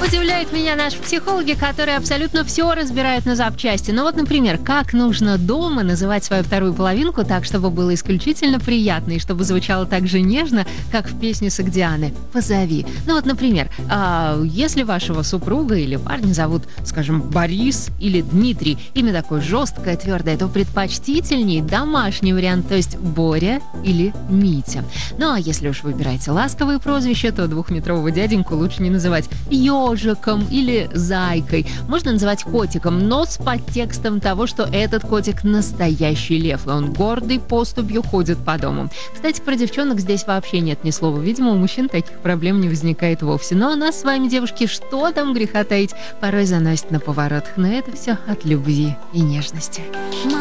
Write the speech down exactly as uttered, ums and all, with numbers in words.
удивляют меня наши психологи, которые абсолютно все разбирают на запчасти. Ну вот, например, как нужно дома называть свою вторую половинку так, чтобы было исключительно приятно и чтобы звучало так же нежно, как в песне Согдианы «Позови». Ну вот, например, а, если вашего супруга или парня зовут, скажем, Борис или Дмитрий, имя такое жесткое, твердое, то предпочтительнее домашний вариант, то есть Боря или Митя. Ну а если уж выбираете ласковые прозвища, то двухметрового дяденьку лучше не называть ежиком или зайкой. Можно называть котиком, но с подтекстом того, что этот котик настоящий лев, и он гордой поступью ходит по дому. Кстати, про девчонок здесь вообще нет ни слова. Видимо, у мужчин таких проблем не возникает вовсе. Ну а нас с вами, девушки, что там греха таить, порой заносит на поворотах. Но это все от любви и нежности.